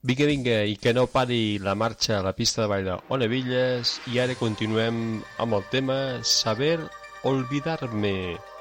Vinga, vinga, i que no pari la marxa a la pista de ball d'Onevilles i ara continuem amb el tema Saber Olvidarme.